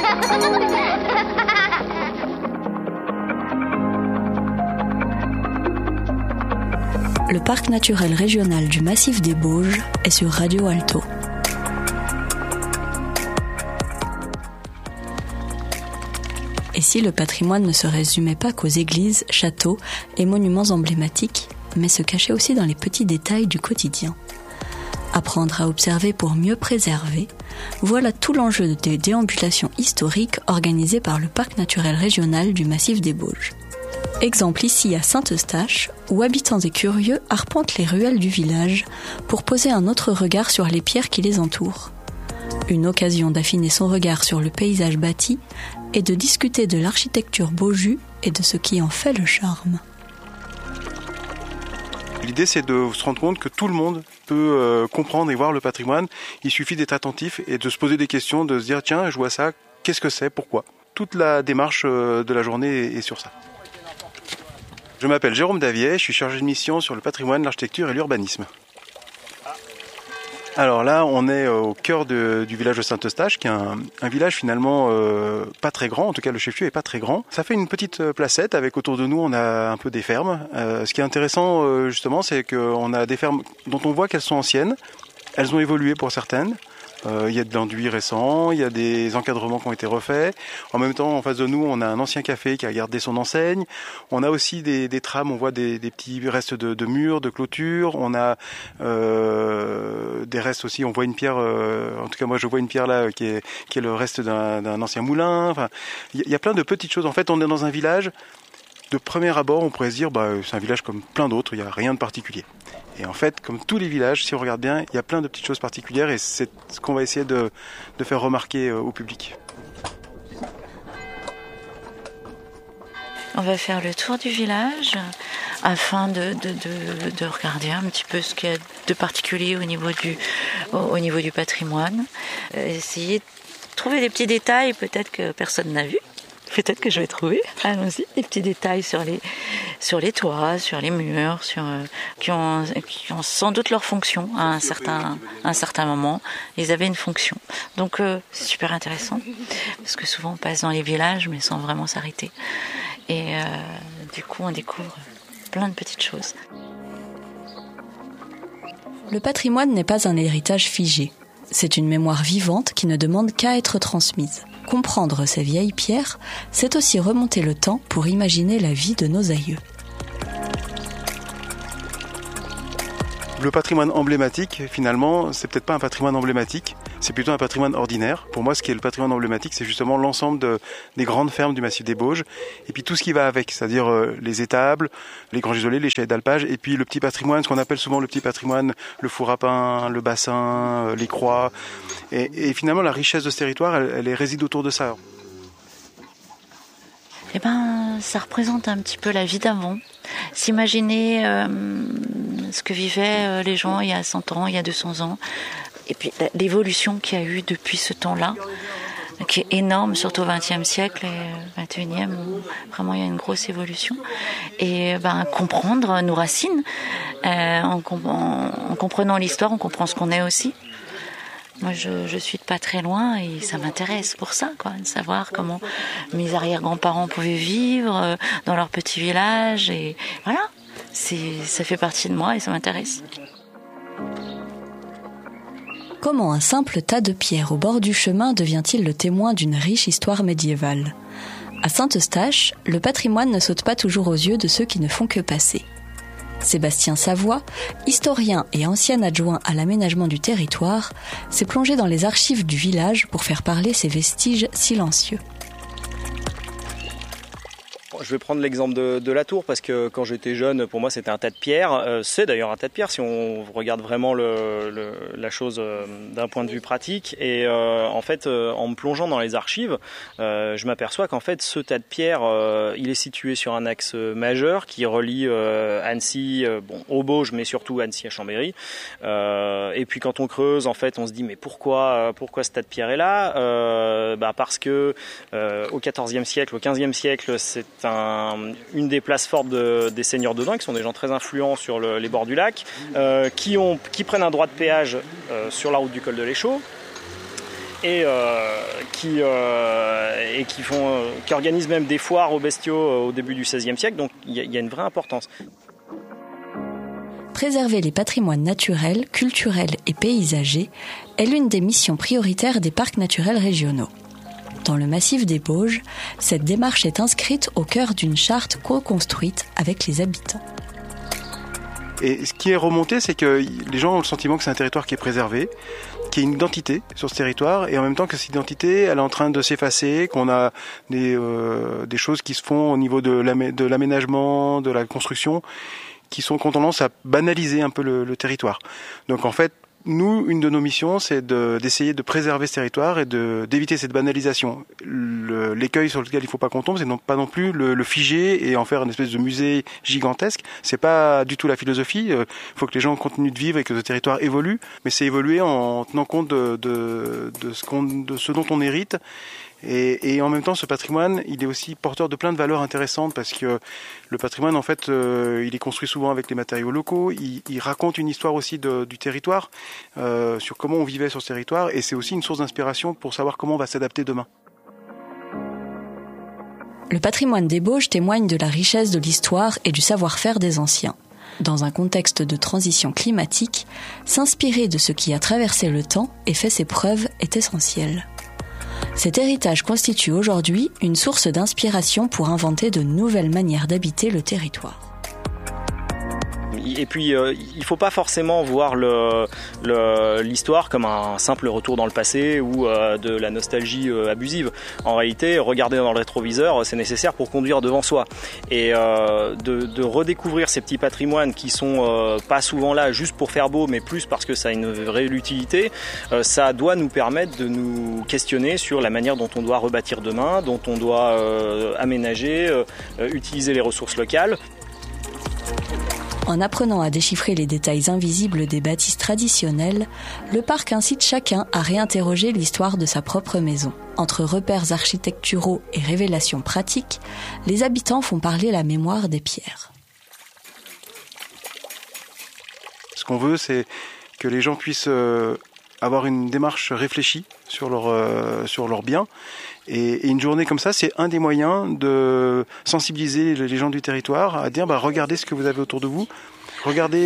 Le parc naturel régional du Massif des Bauges est sur Radio Alto. Et si le patrimoine ne se résumait pas qu'aux églises, châteaux et monuments emblématiques, mais se cachait aussi dans les petits détails du quotidien. Apprendre à observer pour mieux préserver, voilà tout l'enjeu des déambulations historiques organisées par le parc naturel régional du Massif des Bauges. Exemple ici à Saint-Eustache, où habitants et curieux arpentent les ruelles du village pour poser un autre regard sur les pierres qui les entourent. Une occasion d'affiner son regard sur le paysage bâti et de discuter de l'architecture Baujus et de ce qui en fait le charme. L'idée, c'est de se rendre compte que tout le monde peut comprendre et voir le patrimoine. Il suffit d'être attentif et de se poser des questions, de se dire « Tiens, je vois ça, qu'est-ce que c'est, pourquoi ?» Toute la démarche de la journée est sur ça. Je m'appelle Jérôme Davier, je suis chargé de mission sur le patrimoine, l'architecture et l'urbanisme. Alors là, on est au cœur du village de Saint-Eustache, qui est un village finalement pas très grand, en tout cas le chef-lieu est pas très grand. Ça fait une petite placette avec autour de nous, on a un peu des fermes. Ce qui est intéressant justement, c'est qu'on a des fermes dont on voit qu'elles sont anciennes, elles ont évolué pour certaines. Il y a de l'enduit récent, il y a des encadrements qui ont été refaits. En même temps, en face de nous, on a un ancien café qui a gardé son enseigne. On a aussi des trames, on voit des petits restes de murs, de clôtures. On a des restes aussi, on voit une pierre, en tout cas moi je vois une pierre là qui est le reste d'un ancien moulin. Enfin, il y a plein de petites choses. En fait, on est dans un village, de premier abord, on pourrait se dire c'est un village comme plein d'autres, il n'y a rien de particulier. Et en fait, comme tous les villages, si on regarde bien, il y a plein de petites choses particulières et c'est ce qu'on va essayer de faire remarquer au public. On va faire le tour du village afin de regarder un petit peu ce qu'il y a de particulier au niveau du patrimoine. Essayer de trouver des petits détails peut-être que personne n'a vu. Peut-être que je vais trouver, allons-y, des petits détails sur les toits, sur les murs, qui ont sans doute leur fonction à un certain moment. Ils avaient une fonction. Donc c'est super intéressant, parce que souvent on passe dans les villages, mais sans vraiment s'arrêter. Et du coup on découvre plein de petites choses. Le patrimoine n'est pas un héritage figé. C'est une mémoire vivante qui ne demande qu'à être transmise. Comprendre ces vieilles pierres, c'est aussi remonter le temps pour imaginer la vie de nos aïeux. Le patrimoine emblématique, finalement, c'est peut-être pas un patrimoine emblématique, c'est plutôt un patrimoine ordinaire. Pour moi, ce qui est le patrimoine emblématique, c'est justement l'ensemble des grandes fermes du Massif des Bauges, et puis tout ce qui va avec, c'est-à-dire les étables, les granges isolées, les chalets d'alpage, et puis le petit patrimoine, ce qu'on appelle souvent le petit patrimoine, le four à pain, le bassin, les croix. Et finalement, la richesse de ce territoire, elle réside autour de ça. Ça représente un petit peu la vie d'avant. S'imaginer ce que vivaient les gens il y a 100 ans, il y a 200 ans. Et puis l'évolution qu'il y a eu depuis ce temps-là, qui est énorme, surtout au XXe siècle et XXIe, où vraiment il y a une grosse évolution. Et comprendre nos racines, en comprenant l'histoire, on comprend ce qu'on est aussi. Moi, je suis de pas très loin et ça m'intéresse pour ça, de savoir comment mes arrière-grands-parents pouvaient vivre dans leur petit village. Et voilà, ça fait partie de moi et ça m'intéresse. Comment un simple tas de pierres au bord du chemin devient-il le témoin d'une riche histoire médiévale ? À Saint-Eustache, le patrimoine ne saute pas toujours aux yeux de ceux qui ne font que passer. Sébastien Savoie, historien et ancien adjoint à l'aménagement du territoire, s'est plongé dans les archives du village pour faire parler ces vestiges silencieux. Je vais prendre l'exemple de la tour parce que quand j'étais jeune, pour moi c'était un tas de pierres. C'est d'ailleurs un tas de pierres si on regarde vraiment la chose d'un point de vue pratique. Et en fait, en me plongeant dans les archives, je m'aperçois qu'en fait ce tas de pierres, il est situé sur un axe majeur qui relie Annecy, au Bauges, mais surtout Annecy à Chambéry. Et puis quand on creuse, en fait, on se dit mais pourquoi ce tas de pierres est là ? Parce que au XIVe siècle, au XVe siècle, c'est une des places fortes des seigneurs de Dun, qui sont des gens très influents sur les bords du lac, qui prennent un droit de péage sur la route du col de l'Échaud et qui et qui organisent même des foires aux bestiaux au début du XVIe siècle. Donc il y a une vraie importance. Préserver les patrimoines naturels, culturels et paysagers est l'une des missions prioritaires des parcs naturels régionaux. Dans le massif des Bauges, cette démarche est inscrite au cœur d'une charte co-construite avec les habitants. Et ce qui est remonté, c'est que les gens ont le sentiment que c'est un territoire qui est préservé, qu'il y a une identité sur ce territoire, et en même temps que cette identité, elle est en train de s'effacer, qu'on a des choses qui se font au niveau de l'aménagement, de la construction, qui ont tendance à banaliser un peu le territoire. Donc en fait, nous, une de nos missions, c'est d'essayer de préserver ce territoire et d'éviter cette banalisation. L'écueil sur lequel il ne faut pas qu'on tombe, c'est pas non plus le figer et en faire une espèce de musée gigantesque. C'est pas du tout la philosophie. Il faut que les gens continuent de vivre et que ce territoire évolue, mais c'est évoluer en tenant compte de ce dont on hérite. Et en même temps, ce patrimoine, il est aussi porteur de plein de valeurs intéressantes parce que le patrimoine, en fait, il est construit souvent avec les matériaux locaux. Il raconte une histoire aussi du territoire, sur comment on vivait sur ce territoire, et c'est aussi une source d'inspiration pour savoir comment on va s'adapter demain. Le patrimoine des Bauges témoigne de la richesse de l'histoire et du savoir-faire des anciens. Dans un contexte de transition climatique, s'inspirer de ce qui a traversé le temps et fait ses preuves est essentiel. Cet héritage constitue aujourd'hui une source d'inspiration pour inventer de nouvelles manières d'habiter le territoire. Et puis, il ne faut pas forcément voir l'histoire comme un simple retour dans le passé ou de la nostalgie abusive. En réalité, regarder dans le rétroviseur, c'est nécessaire pour conduire devant soi. Et de redécouvrir ces petits patrimoines qui sont pas souvent là juste pour faire beau, mais plus parce que ça a une vraie utilité, ça doit nous permettre de nous questionner sur la manière dont on doit rebâtir demain, dont on doit aménager, utiliser les ressources locales. En apprenant à déchiffrer les détails invisibles des bâtisses traditionnelles, le parc incite chacun à réinterroger l'histoire de sa propre maison. Entre repères architecturaux et révélations pratiques, les habitants font parler la mémoire des pierres. Ce qu'on veut, c'est que les gens puissent avoir une démarche réfléchie sur leurs biens. Et une journée comme ça, c'est un des moyens de sensibiliser les gens du territoire à dire regardez ce que vous avez autour de vous, regardez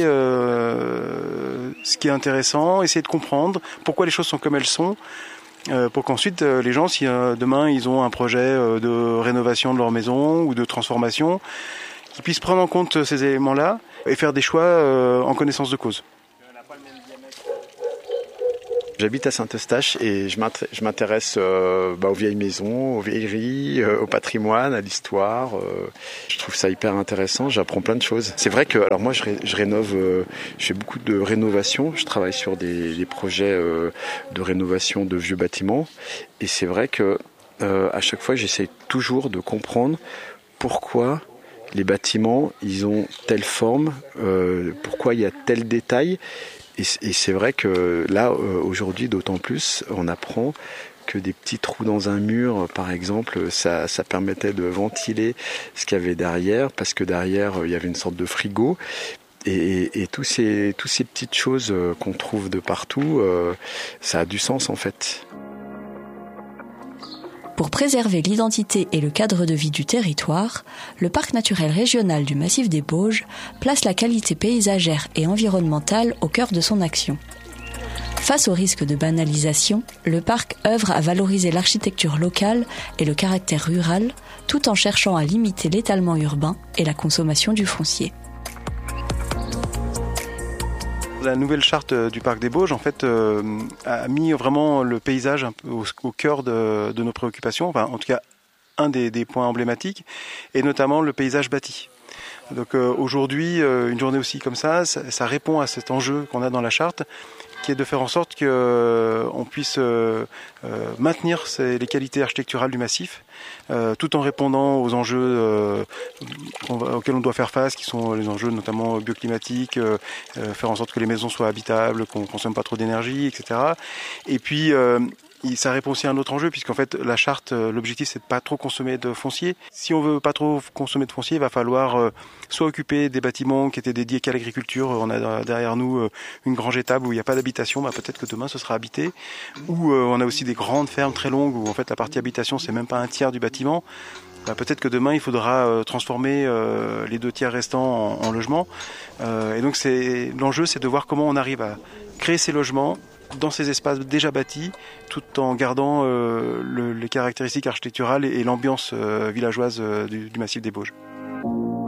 ce qui est intéressant, essayez de comprendre pourquoi les choses sont comme elles sont, pour qu'ensuite les gens, si demain ils ont un projet de rénovation de leur maison ou de transformation, qu'ils puissent prendre en compte ces éléments-là et faire des choix en connaissance de cause. J'habite à Saint-Eustache et je m'intéresse aux vieilles maisons, aux vieilleries, au patrimoine, à l'histoire. Je trouve ça hyper intéressant, j'apprends plein de choses. C'est vrai que alors moi je rénove, je fais beaucoup de rénovation, je travaille sur des projets de rénovation de vieux bâtiments et c'est vrai que à chaque fois j'essaie toujours de comprendre pourquoi les bâtiments ils ont telle forme, pourquoi il y a tel détail. Et c'est vrai que là, aujourd'hui, d'autant plus, on apprend que des petits trous dans un mur, par exemple, ça permettait de ventiler ce qu'il y avait derrière, parce que derrière, il y avait une sorte de frigo. Et tous ces petites choses qu'on trouve de partout, ça a du sens en fait. Pour préserver l'identité et le cadre de vie du territoire, le parc naturel régional du massif des Bauges place la qualité paysagère et environnementale au cœur de son action. Face au risque de banalisation, le parc œuvre à valoriser l'architecture locale et le caractère rural, tout en cherchant à limiter l'étalement urbain et la consommation du foncier. La nouvelle charte du parc des Bauges, en fait, a mis vraiment le paysage un peu au cœur de nos préoccupations, enfin, en tout cas, un des points emblématiques, et notamment le paysage bâti. Donc aujourd'hui, une journée aussi comme ça répond à cet enjeu qu'on a dans la charte, qui est de faire en sorte qu'on puisse maintenir les qualités architecturales du massif, tout en répondant aux enjeux auxquels on doit faire face, qui sont les enjeux notamment bioclimatiques, faire en sorte que les maisons soient habitables, qu'on ne consomme pas trop d'énergie, etc. Et puis ça répond aussi à un autre enjeu, puisqu'en fait la charte, l'objectif c'est de pas trop consommer de foncier. Si on veut pas trop consommer de foncier, il va falloir soit occuper des bâtiments qui étaient dédiés qu'à l'agriculture. On a derrière nous une grange étable où il n'y a pas d'habitation, peut-être que demain ce sera habité. Ou on a aussi des grandes fermes très longues où en fait la partie habitation c'est même pas un tiers du bâtiment. Peut-être que demain il faudra transformer les 2 tiers restants en logements. Et donc l'enjeu c'est de voir comment on arrive à créer ces logements dans ces espaces déjà bâtis, tout en gardant les caractéristiques architecturales et l'ambiance villageoise du massif des Bauges.